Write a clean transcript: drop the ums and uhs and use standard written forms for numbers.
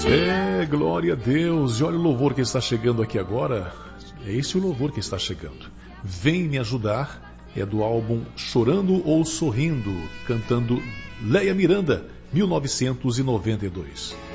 Glória a Deus. E olha o louvor que está chegando aqui agora. É esse o louvor que está chegando. Vem me ajudar. É do álbum Chorando ou Sorrindo, cantando Léia Miranda, 1992.